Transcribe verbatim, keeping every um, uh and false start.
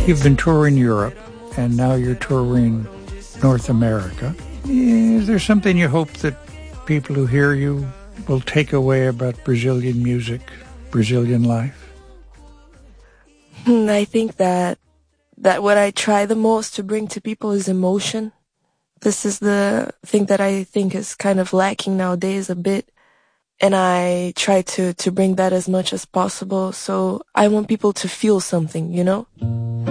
You've been touring Europe, and now you're touring North America. Is there something you hope that people who hear you will take away about Brazilian music, Brazilian life? I think that that what I try the most to bring to people is emotion. This is the thing that I think is kind of lacking nowadays a bit. And I try to, to bring that as much as possible. So I want people to feel something, you know?